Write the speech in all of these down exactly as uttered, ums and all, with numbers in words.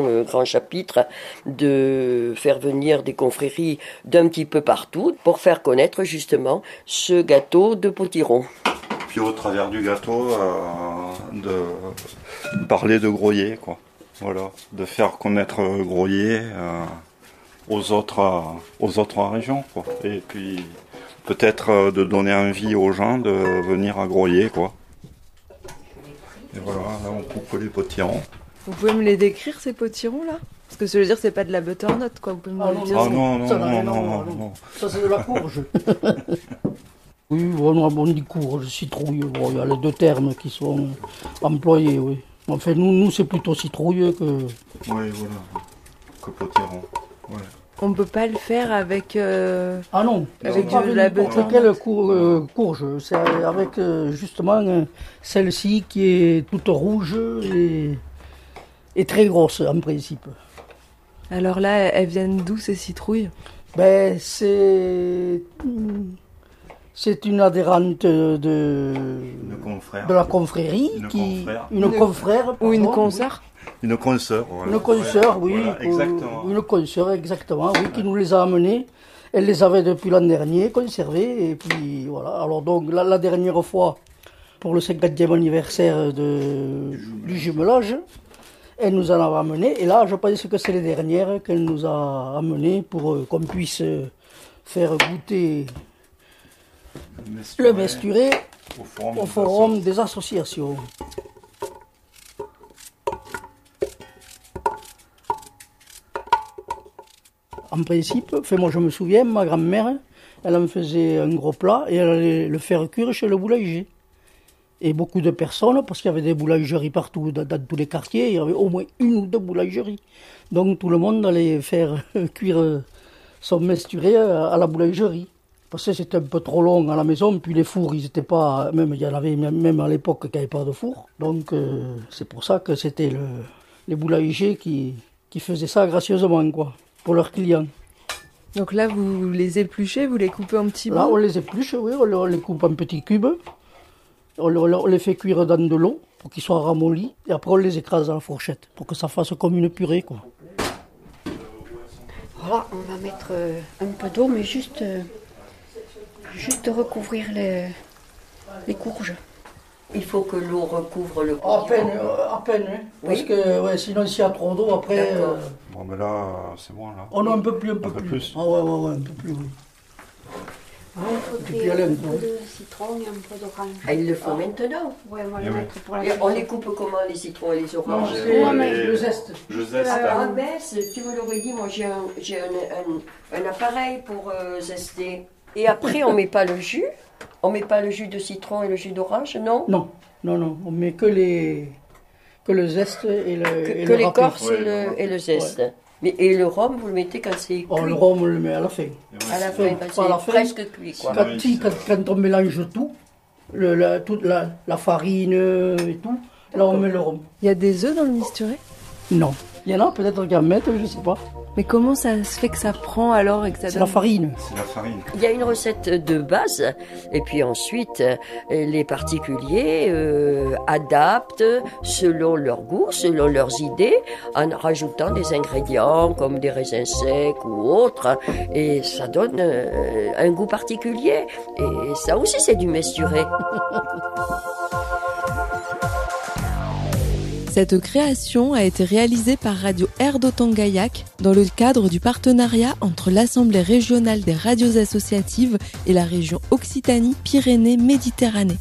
Le grand chapitre de faire venir des confréries d'un petit peu partout pour faire connaître justement ce gâteau de potiron. Puis au travers du gâteau, euh, de parler de Groyer, quoi. Voilà, de faire connaître Groyer euh, aux autres, euh, aux autres régions, quoi. Et puis peut-être euh, de donner envie aux gens de venir à Groyer, quoi. Et voilà, là on coupe les potirons. Vous pouvez me les décrire, ces potirons là? Parce que je veux dire, c'est pas de la butternut, quoi. Vous pouvez me Ah le non, dire? Ah non, non, ça, non, non, non, non, non, non. Ça, c'est de la courge. Oui, on, on dit courge, citrouille. Bon, il y a les deux termes qui sont employés, oui. Enfin, nous, nous c'est plutôt citrouille que... Oui, voilà, que potiron. Ouais. On peut pas le faire avec... Euh... Ah non, Avec c'est de la avec butternut. quelle cour- euh, courge? C'est avec euh, justement euh, celle-ci qui est toute rouge et, et très grosse en principe. Alors là, elles viennent d'où, ces citrouilles? Ben, c'est... C'est une adhérente de, Une confrère. de la confrérie, Une qui, confrère. une confrère, Ou une pardon, consoeur? Une consoeur, voilà. une consoeur, oui, Voilà, euh, exactement. une consoeur, exactement, oui, qui nous les a amenés. Elle les avait depuis l'an dernier conservés, et puis voilà. Alors donc la, la dernière fois, pour le cinquantième anniversaire de, du jumelage, elle nous en avait amené, et là je pense que c'est les dernières qu'elle nous a amenées pour euh, qu'on puisse euh, faire goûter le mesturé au forum, au forum des associations. En principe, enfin moi je me souviens, ma grand-mère, elle en faisait un gros plat et elle allait le faire cuire chez le boulanger. Et beaucoup de personnes, parce qu'il y avait des boulangeries partout, dans, dans tous les quartiers, il y avait au moins une ou deux boulangeries. Donc tout le monde allait faire cuire son mesturé à la boulangerie. Parce que c'était un peu trop long à la maison, puis les fours, ils étaient pas, même il y en avait même à l'époque qu'il n'y avait pas de four. Donc euh, c'est pour ça que c'était le, les boulangers qui, qui faisaient ça gracieusement, quoi, pour leurs clients. Donc là, vous les épluchez, vous les coupez en petits Là, bouts? on les épluche, oui, on les, on les coupe en petits cubes, on, les- on les fait cuire dans de l'eau pour qu'ils soient ramollis, et après on les écrase à la fourchette pour que ça fasse comme une purée, quoi. Voilà, on va mettre euh, un peu d'eau, mais juste, euh, juste recouvrir les, les courges. Il faut que l'eau recouvre le À potiron. peine, euh, à peine, hein, parce Oui. que ouais, sinon s'il y a trop d'eau, après, D'accord. euh, Bon, mais là, c'est bon, là. on a un peu plus, un peu, Un peu plus. plus. Ah ouais, ouais, ouais, un peu plus, oui. Il puis faudrait elle un aime, peu ouais. de citron et un peu d'orange. Ah, il le faut maintenant. Ouais, on va Eh le oui. mettre pour la Et on cuisson. les coupe comment, les citrons et les Non, oranges? c'est Ouais, mais- le zeste. Je zeste. Ah ben, c'est- tu me l'aurais dit, moi j'ai un, j'ai un, un, un appareil pour euh, zester. Et après, on met pas le jus? On met pas le jus de citron et le jus d'orange, non? Non, non, non, on met que les que le zeste et le Que, et que le râpé. l'écorce Ouais, et, le, le et le zeste. Mais, et le rhum, vous le mettez quand c'est cuit? Oh, le rhum, on le met à la fin. À la Ouais, fin, pas quand à la c'est fin. presque cuit, quoi. Quand, oui, si, c'est- quand, quand on mélange tout, le, la, toute la, la farine et tout, là on met le rhum. Il y a des œufs dans le misturé? Non. Il y en a peut-être qui en mettent, je sais pas. Mais comment ça se fait que ça prend alors et que ça C'est donne... la farine. C'est la farine. Il y a une recette de base, et puis ensuite, euh, les particuliers euh, adaptent selon leur goût, selon leurs idées, en rajoutant des ingrédients comme des raisins secs ou autres, et ça donne euh, un goût particulier. Et ça aussi, c'est du mesturé. Cette création a été réalisée par Radio Air d'Otangaillac dans le cadre du partenariat entre l'Assemblée régionale des radios associatives et la région Occitanie-Pyrénées-Méditerranée.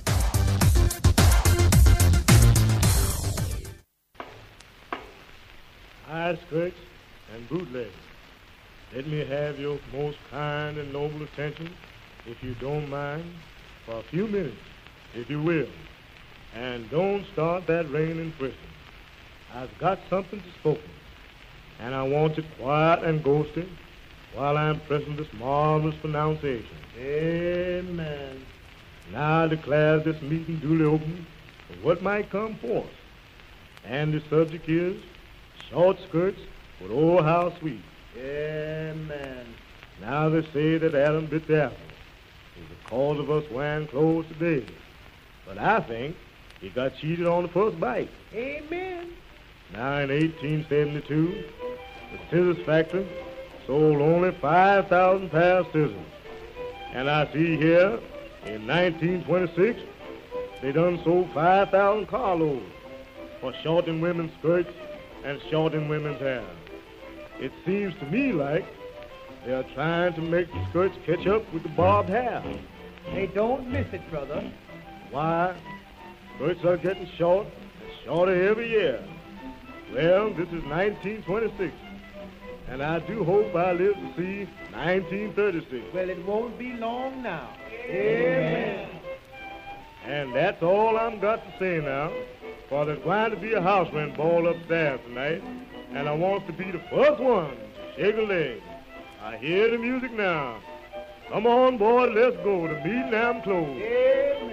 High skirts and bootlegs. Let me have your most kind and noble attention, if you don't mind, for a few minutes, if you will. And don't start that ringing and twisting. I've got something to spoken, and I want you quiet and ghosted while I'm pressing this marvelous pronunciation. Amen. Now I declare this meeting duly open for what might come forth. And the subject is short skirts, but oh how sweet. Amen. Now they say that Adam bit the apple is the cause of us wearing clothes today. But I think he got cheated on the first bite. Amen. Now in eighteen seventy-two, the scissors factory sold only five thousand pairs of scissors. And I see here in nineteen twenty-six, they done sold five thousand carloads for shorting women's skirts and shorting women's hair. It seems to me like they are trying to make the skirts catch up with the bobbed hair. They don't miss it, brother. Why? Skirts are getting short and shorter every year. Well, this is nineteen twenty-six, and I do hope I live to see nineteen thirty-six. Well, it won't be long now. Amen. And that's all I'm got to say now, for there's going to be a house rent ball upstairs tonight, and I want to be the first one to shake a leg. I hear the music now. Come on, boy, let's go. The meeting I'm closed.